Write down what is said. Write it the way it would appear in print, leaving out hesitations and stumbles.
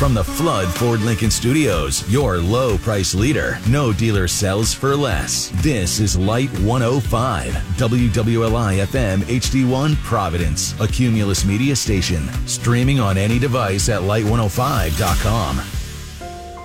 From the Flood Ford Lincoln Studios, your low price leader. No dealer sells for less. This is Light 105, WWLI FM HD1 Providence, a Cumulus media station. Streaming on any device at light105.com.